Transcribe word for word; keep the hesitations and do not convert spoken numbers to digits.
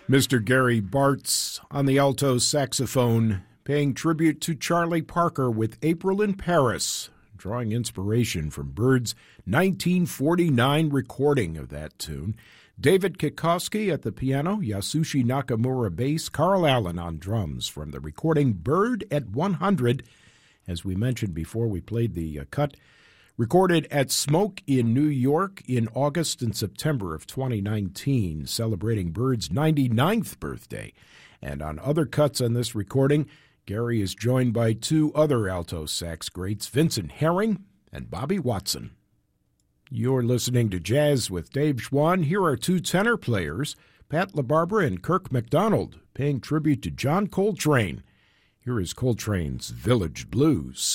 Mister Gary Bartz on the alto saxophone, paying tribute to Charlie Parker with April in Paris, drawing inspiration from Bird's nineteen forty-nine recording of that tune. David Kikoski at the piano, Yasushi Nakamura bass, Carl Allen on drums from the recording Bird at one hundred. As we mentioned before, we played the uh, cut, recorded at Smoke in New York in August and September of twenty nineteen, celebrating Bird's ninety-ninth birthday. And on other cuts on this recording, Gary is joined by two other alto sax greats, Vincent Herring and Bobby Watson. You're listening to Jazz with Dave Schwann. Here are two tenor players, Pat LaBarbera and Kirk MacDonald, paying tribute to John Coltrane. Here is Coltrane's Village Blues.